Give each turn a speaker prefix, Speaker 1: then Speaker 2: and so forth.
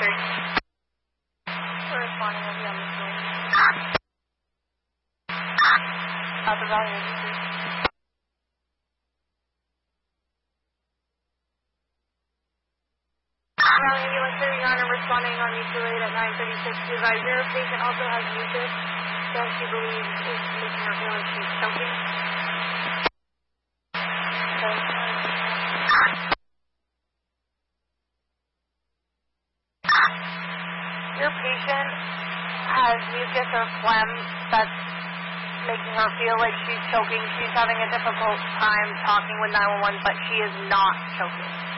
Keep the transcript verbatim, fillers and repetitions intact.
Speaker 1: three.
Speaker 2: We're responding, we'll be on the screen.
Speaker 1: Alpha Valley Agency.
Speaker 2: Valley ambulance three, Your Honor, responding on mutual aid at nine thirty-six. To advise your patient also has mucus that she believes is making her feel like she's choking. Your patient has mucus or phlegm that's making her feel like she's choking. She's having a difficult time talking with nine one one, but she is not choking.